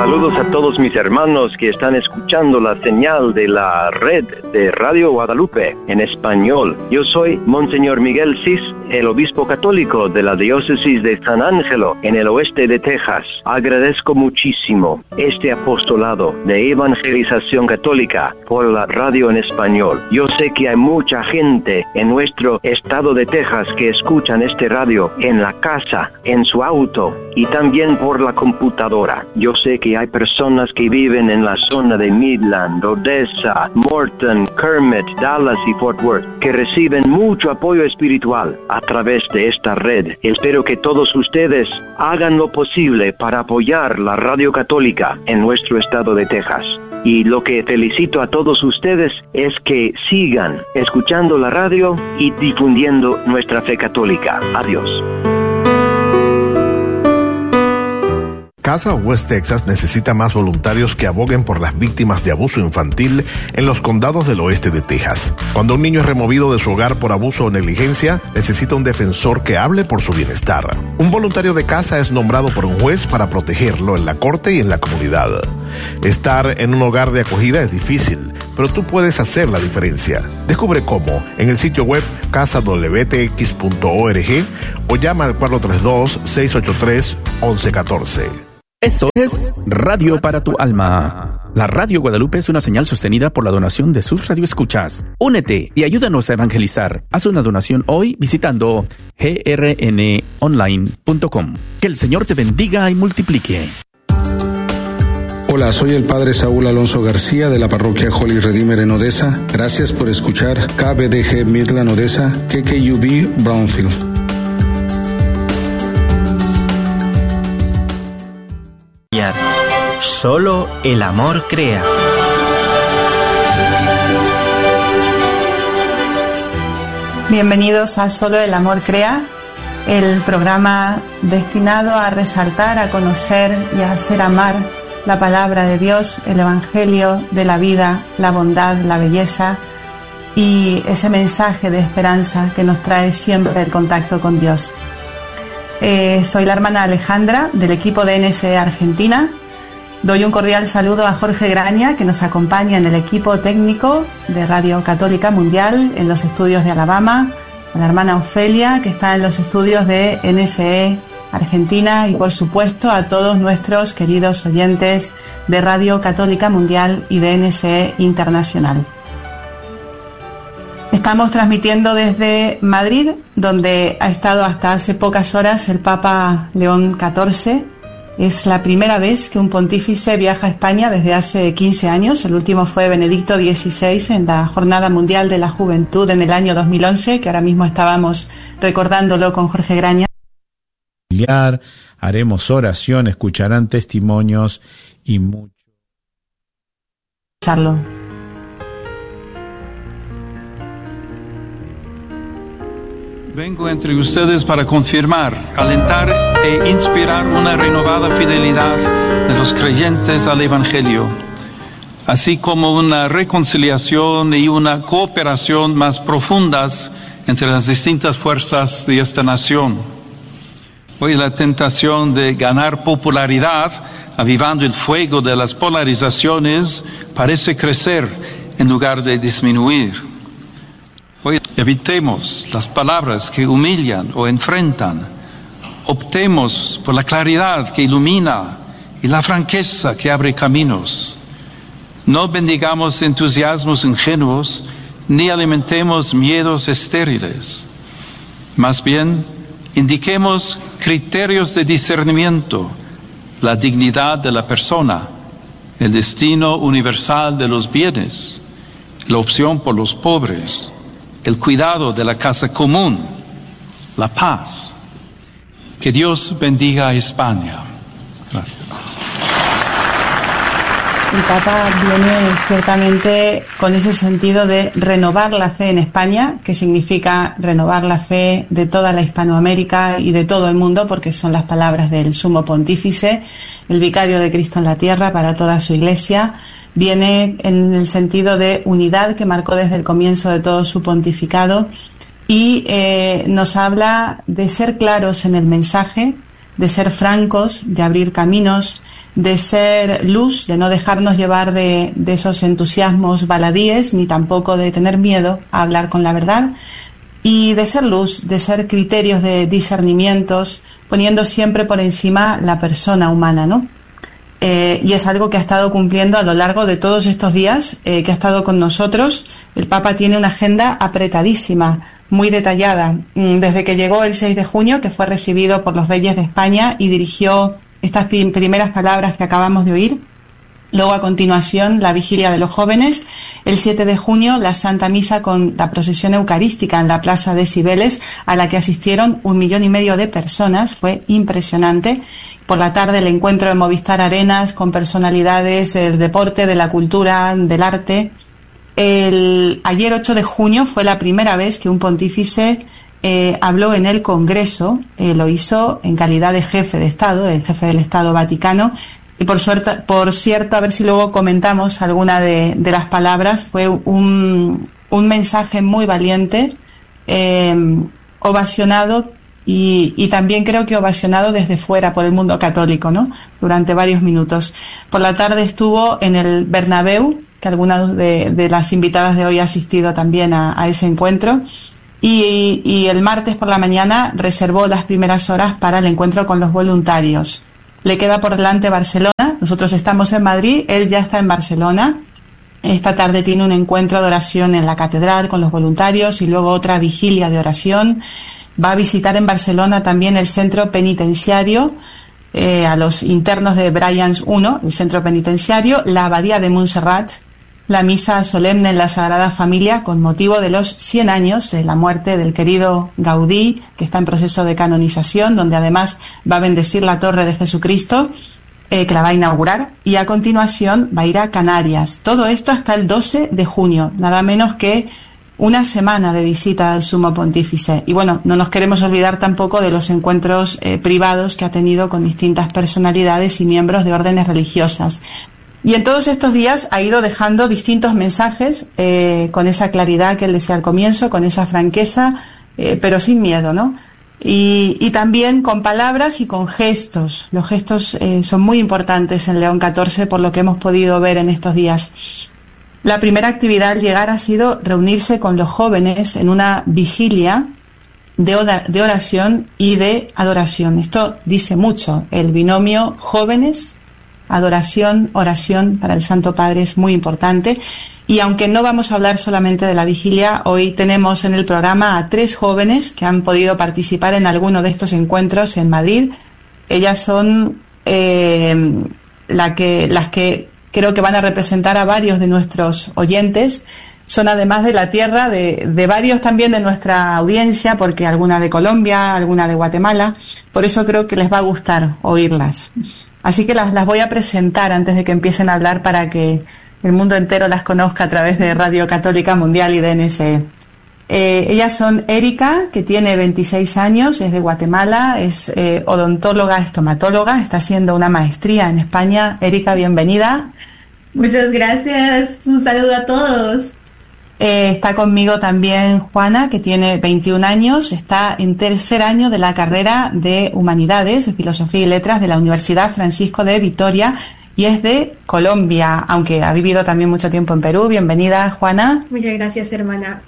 Saludos a todos mis hermanos que están escuchando la señal de la red de Radio Guadalupe en español. Yo soy Monseñor Miguel Cis, el obispo católico de la diócesis de San Ángelo en el oeste de Texas. Agradezco muchísimo este apostolado de evangelización católica por la radio en español. Yo sé que hay mucha gente en nuestro estado de Texas que escuchan este radio en la casa, en su auto y también por la computadora. Yo sé que hay personas que viven en la zona de Midland, Odessa, Morton, Kermit, Dallas y Fort Worth, que reciben mucho apoyo espiritual a través de esta red. Espero que todos ustedes hagan lo posible para apoyar la radio católica en nuestro estado de Texas. Y lo que felicito a todos ustedes es que sigan escuchando la radio y difundiendo nuestra fe católica. Adiós. Casa West Texas necesita más voluntarios que aboguen por las víctimas de abuso infantil en los condados del oeste de Texas. Cuando un niño es removido de su hogar por abuso o negligencia, necesita un defensor que hable por su bienestar. Un voluntario de casa es nombrado por un juez para protegerlo en la corte y en la comunidad. Estar en un hogar de acogida es difícil, pero tú puedes hacer la diferencia. Descubre cómo en el sitio web casadwtx.org o llama al 432-683-1114. Esto es Radio para tu Alma. La Radio Guadalupe es una señal sostenida por la donación de sus radioescuchas. Únete y ayúdanos a evangelizar. Haz una donación hoy visitando grnonline.com. Que el Señor te bendiga y multiplique. Hola, soy el Padre Saúl Alonso García de la parroquia Holy Redeemer en Odessa. Gracias por escuchar KBDG Midland Odessa, KKUB Brownfield. Solo el amor crea. Bienvenidos a Solo el amor crea, el programa destinado a resaltar, a conocer y a hacer amar la palabra de Dios, el evangelio de la vida, la bondad, la belleza y ese mensaje de esperanza que nos trae siempre el contacto con Dios. Soy la hermana Alejandra del equipo de NSE Argentina. Doy un cordial saludo a Jorge Graña, que nos acompaña en el equipo técnico de Radio Católica Mundial en los estudios de Alabama, a la hermana Ofelia, que está en los estudios de NSE Argentina, y por supuesto a todos nuestros queridos oyentes de Radio Católica Mundial y de NSE Internacional. Estamos transmitiendo desde Madrid, donde ha estado hasta hace pocas horas el Papa León XIV. Es la primera vez que un pontífice viaja a España desde hace 15 años. El último fue Benedicto XVI en la Jornada Mundial de la Juventud en el año 2011, que ahora mismo estábamos recordándolo con Jorge Graña. Haremos oración, escucharán testimonios y mucho. Charlo. Vengo entre ustedes para confirmar, alentar e inspirar una renovada fidelidad de los creyentes al Evangelio, así como una reconciliación y una cooperación más profundas entre las distintas fuerzas de esta nación. Hoy la tentación de ganar popularidad, avivando el fuego de las polarizaciones, parece crecer en lugar de disminuir. Hoy evitemos las palabras que humillan o enfrentan. Optemos por la claridad que ilumina y la franqueza que abre caminos. No bendigamos entusiasmos ingenuos ni alimentemos miedos estériles. Más bien, indiquemos criterios de discernimiento, la dignidad de la persona, el destino universal de los bienes, la opción por los pobres, el cuidado de la casa común, la paz. Que Dios bendiga a España. Gracias. El Papa viene ciertamente con ese sentido de renovar la fe en España, que significa renovar la fe de toda la Hispanoamérica y de todo el mundo, porque son las palabras del Sumo Pontífice, el Vicario de Cristo en la Tierra para toda su Iglesia. Viene en el sentido de unidad que marcó desde el comienzo de todo su pontificado y nos habla de ser claros en el mensaje, de ser francos, de abrir caminos, de ser luz, de no dejarnos llevar de esos entusiasmos baladíes, ni tampoco de tener miedo a hablar con la verdad, y de ser luz, de ser criterios de discernimientos, poniendo siempre por encima la persona humana, ¿no? Y es algo que ha estado cumpliendo a lo largo de todos estos días que ha estado con nosotros. El Papa tiene una agenda apretadísima, muy detallada, desde que llegó el 6 de junio, que fue recibido por los reyes de España y dirigió estas primeras palabras que acabamos de oír. Luego, a continuación, la vigilia de los jóvenes. El 7 de junio, la Santa Misa con la procesión eucarística en la Plaza de Cibeles, a la que asistieron 1,5 millones de personas. Fue impresionante. Por la tarde, el encuentro de Movistar Arenas con personalidades del deporte, de la cultura, del arte. Ayer, 8 de junio, fue la primera vez que un pontífice habló en el Congreso. Lo hizo en calidad de jefe de Estado, el jefe del Estado Vaticano. Y por cierto, a ver si luego comentamos alguna de las palabras. Fue un mensaje muy valiente, ovacionado y también creo que ovacionado desde fuera por el mundo católico, ¿no? Durante varios minutos. Por la tarde estuvo en el Bernabéu, que algunas de las invitadas de hoy ha asistido también a ese encuentro. Y el martes por la mañana reservó las primeras horas para el encuentro con los voluntarios. Le queda por delante Barcelona. Nosotros estamos en Madrid, él ya está en Barcelona. Esta tarde tiene un encuentro de oración en la catedral con los voluntarios y luego otra vigilia de oración. Va a visitar en Barcelona también el centro penitenciario, a los internos de Brians 1, el centro penitenciario, la abadía de Montserrat, la misa solemne en la Sagrada Familia con motivo de los 100 años de la muerte del querido Gaudí, que está en proceso de canonización, donde además va a bendecir la Torre de Jesucristo, que la va a inaugurar, y a continuación va a ir a Canarias. Todo esto hasta el 12 de junio, nada menos que una semana de visita al Sumo Pontífice. Y bueno, no nos queremos olvidar tampoco de los encuentros privados que ha tenido con distintas personalidades y miembros de órdenes religiosas. Y en todos estos días ha ido dejando distintos mensajes con esa claridad que él decía al comienzo, con esa franqueza, pero sin miedo, ¿no? Y también con palabras y con gestos. Los gestos son muy importantes en León XIV por lo que hemos podido ver en estos días. La primera actividad al llegar ha sido reunirse con los jóvenes en una vigilia de oración y de adoración. Esto dice mucho. El binomio jóvenes, adoración, oración para el Santo Padre es muy importante. Y aunque no vamos a hablar solamente de la vigilia, hoy tenemos en el programa a 3 jóvenes que han podido participar en alguno de estos encuentros en Madrid. Ellas son las que creo que van a representar a varios de nuestros oyentes. Son además de la tierra de varios también de nuestra audiencia, porque alguna de Colombia, alguna de Guatemala. Por eso creo que les va a gustar oírlas. Así que las voy a presentar antes de que empiecen a hablar para que el mundo entero las conozca a través de Radio Católica Mundial y de NSE. Ellas son Erika, que tiene 26 años, es de Guatemala, es odontóloga, estomatóloga, está haciendo una maestría en España. Erika, bienvenida. Muchas gracias, un saludo a todos. Está conmigo también Juana, que tiene 21 años, está en 3er año de la carrera de Humanidades, de Filosofía y Letras de la Universidad Francisco de Vitoria y es de Colombia, aunque ha vivido también mucho tiempo en Perú. Bienvenida, Juana. Muchas gracias, hermana.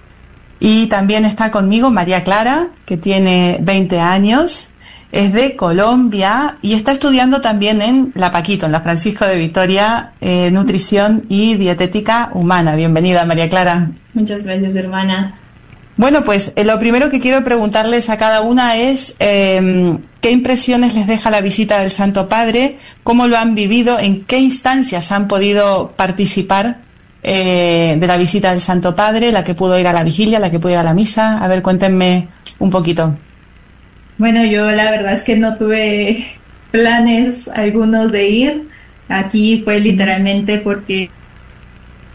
Y también está conmigo María Clara, que tiene 20 años, es de Colombia y está estudiando también en la Paquito, en la Francisco de Vitoria, Nutrición y Dietética Humana. Bienvenida, María Clara. Muchas gracias, hermana. Bueno, pues lo primero que quiero preguntarles a cada una es qué impresiones les deja la visita del Santo Padre, cómo lo han vivido, en qué instancias han podido participar de la visita del Santo Padre, la que pudo ir a la vigilia, la que pudo ir a la misa. A ver, cuéntenme un poquito. Bueno, yo la verdad es que no tuve planes algunos de ir. Aquí fue literalmente porque